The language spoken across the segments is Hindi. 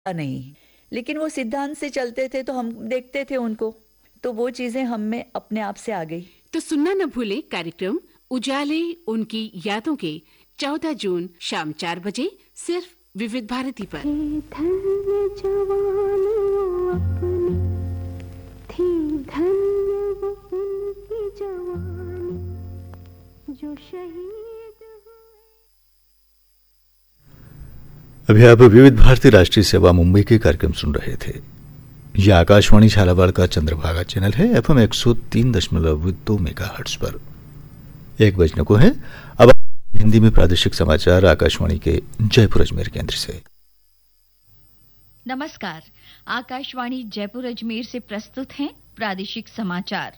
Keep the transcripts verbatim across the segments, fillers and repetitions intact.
नहीं, लेकिन वो सिद्धांत से चलते थे तो हम देखते थे उनको, तो वो चीजें हम में अपने आप से आ गई। तो सुनना न भूले कार्यक्रम उजाले उनकी यादों के चौदह जून शाम चार बजे सिर्फ विविध भारती पर। धन्य जवानी अपनी थी, धन्य वो उनकी जवानी जो शहीद। अभी आप विविध भारती राष्ट्रीय सेवा मुंबई के कार्यक्रम सुन रहे थे। यह आकाशवाणी झालावाड़ का चंद्रभागा चैनल है, एफएम एक सौ तीन दशमलव दो मेगाहर्ट्ज पर। एक बजने को है। अब हिंदी में प्रादेशिक समाचार आकाशवाणी के जयपुर अजमेर केंद्र से। नमस्कार, आकाशवाणी जयपुर अजमेर से प्रस्तुत हैं प्रादेशिक समाचार।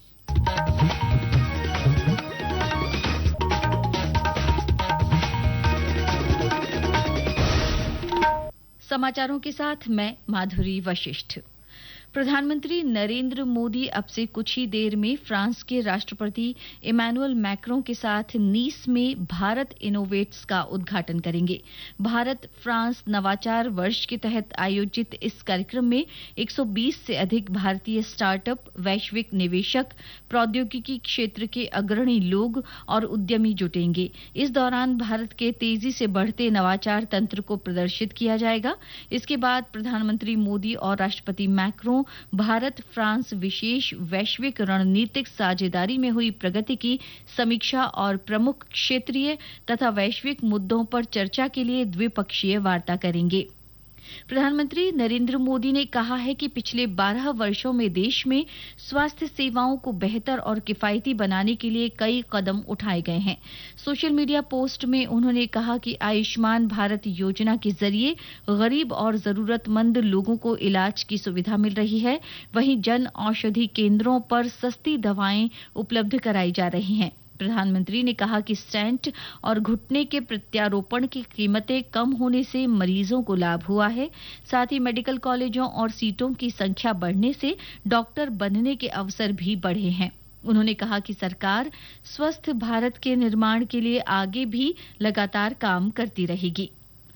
समाचारों के साथ मैं माधुरी वशिष्ठ। प्रधानमंत्री नरेंद्र मोदी अब से कुछ ही देर में फ्रांस के राष्ट्रपति इमैनुअल मैक्रों के साथ नीस में भारत इनोवेट्स का उद्घाटन करेंगे। भारत फ्रांस नवाचार वर्ष के तहत आयोजित इस कार्यक्रम में एक सौ बीस से अधिक भारतीय स्टार्टअप, वैश्विक निवेशक, प्रौद्योगिकी क्षेत्र के अग्रणी लोग और उद्यमी जुटेंगे। इस दौरान भारत के तेजी से बढ़ते नवाचार तंत्र को प्रदर्शित किया जाएगा। इसके बाद प्रधानमंत्री मोदी और राष्ट्रपति मैक्रों भारत फ्रांस विशेष वैश्विक रणनीतिक साझेदारी में हुई प्रगति की समीक्षा और प्रमुख क्षेत्रीय तथा वैश्विक मुद्दों पर चर्चा के लिए द्विपक्षीय वार्ता करेंगे। प्रधानमंत्री नरेंद्र मोदी ने कहा है कि पिछले बारह वर्षों में देश में स्वास्थ्य सेवाओं को बेहतर और किफायती बनाने के लिए कई कदम उठाए गए हैं। सोशल मीडिया पोस्ट में उन्होंने कहा कि आयुष्मान भारत योजना के जरिए गरीब और जरूरतमंद लोगों को इलाज की सुविधा मिल रही है। वहीं जन औषधि केंद्रों पर सस्ती दवाएं उपलब्ध कराई जा रही हैं। प्रधानमंत्री ने कहा कि स्टेंट और घुटने के प्रत्यारोपण की कीमतें कम होने से मरीजों को लाभ हुआ है। साथ ही मेडिकल कॉलेजों और सीटों की संख्या बढ़ने से डॉक्टर बनने के अवसर भी बढ़े हैं। उन्होंने कहा कि सरकार स्वस्थ भारत के निर्माण के लिए आगे भी लगातार काम करती रहेगी।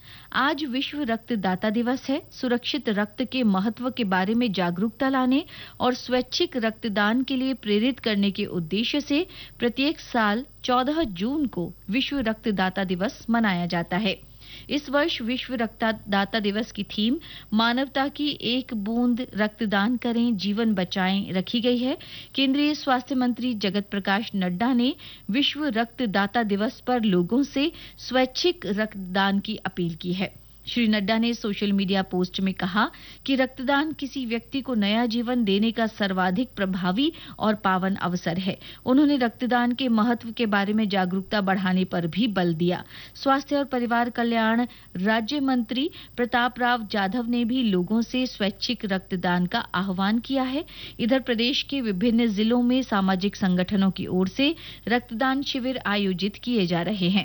आज विश्व रक्तदाता दिवस है। सुरक्षित रक्त के महत्व के बारे में जागरूकता लाने और स्वैच्छिक रक्तदान के लिए प्रेरित करने के उद्देश्य से प्रत्येक साल चौदह जून को विश्व रक्तदाता दिवस मनाया जाता है। इस वर्ष विश्व रक्तदाता दिवस की थीम मानवता की एक बूंद रक्तदान करें, जीवन बचाएं रखी गई है। केंद्रीय स्वास्थ्य मंत्री जगत प्रकाश नड्डा ने विश्व रक्तदाता दिवस पर लोगों से स्वैच्छिक रक्तदान की अपील की है। श्री नड्डा ने सोशल मीडिया पोस्ट में कहा कि रक्तदान किसी व्यक्ति को नया जीवन देने का सर्वाधिक प्रभावी और पावन अवसर है। उन्होंने रक्तदान के महत्व के बारे में जागरूकता बढ़ाने पर भी बल दिया। स्वास्थ्य और परिवार कल्याण राज्य मंत्री प्रताप राव जाधव ने भी लोगों से स्वैच्छिक रक्तदान का आह्वान किया है। इधर प्रदेश के विभिन्न जिलों में सामाजिक संगठनों की ओर से रक्तदान शिविर आयोजित किए जा रहे हैं।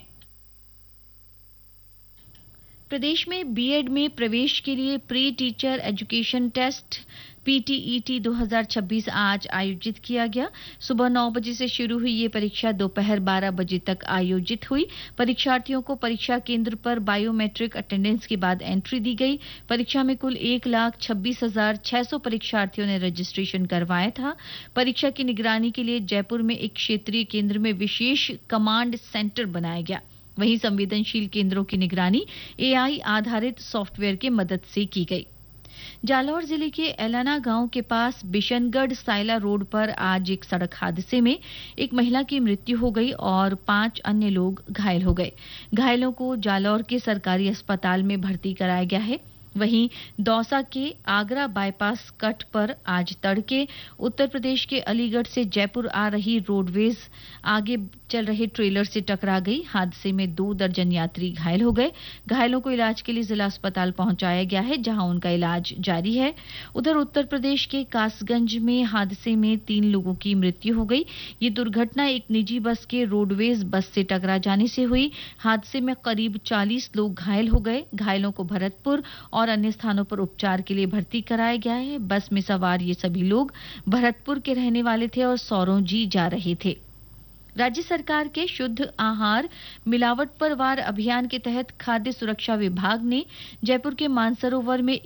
प्रदेश में बीएड में प्रवेश के लिए pre teacher education test PTET दो हज़ार छब्बीस आज आयोजित किया गया। सुबह नौ बजे से शुरू हुई ये परीक्षा दोपहर बारह बजे तक आयोजित हुई। परीक्षार्थियों को परीक्षा केंद्र पर बायोमेट्रिक अटेंडेंस के बाद एंट्री दी गई। परीक्षा में कुल एक लाख छब्बीस हजार छह सौ परीक्षार्थियों ने रजिस्ट्रेशन करवाया था। परीक्षा की निगरानी के लिए जयपुर में एक क्षेत्रीय केंद्र में विशेष कमांड सेंटर बनाया गया। वहीं संवेदनशील केंद्रों की निगरानी एआई आधारित सॉफ्टवेयर की मदद से की गई। जालौर जिले के एलाना गांव के पास बिशनगढ़ सायला रोड पर आज एक सड़क हादसे में एक महिला की मृत्यु हो गई और पांच अन्य लोग घायल हो गए। घायलों को जालौर के सरकारी अस्पताल में भर्ती कराया गया है। वहीं दौसा के आगरा बाईपास कट पर आज तड़के उत्तर प्रदेश के अलीगढ़ से जयपुर आ रही रोडवेज आगे चल रहे ट्रेलर से टकरा गई। हादसे में दो दर्जन यात्री घायल हो गए। घायलों को इलाज के लिए जिला अस्पताल पहुंचाया गया है, जहां उनका इलाज जारी है। उधर उत्तर प्रदेश के कासगंज में हादसे में तीन लोगों की मृत्यु हो गई। ये दुर्घटना एक निजी बस के रोडवेज बस से टकरा जाने से हुई। हादसे में करीब चालीस लोग घायल हो गए। घायलों को भरतपुर और और अन्य स्थानों पर उपचार के लिए भर्ती कराया गया है। बस में सवार ये सभी लोग भरतपुर के रहने वाले थे और सौरोंजी जा रहे थे। राज्य सरकार के शुद्ध आहार मिलावट पर वार अभियान के तहत खाद्य सुरक्षा विभाग ने जयपुर के मानसरोवर में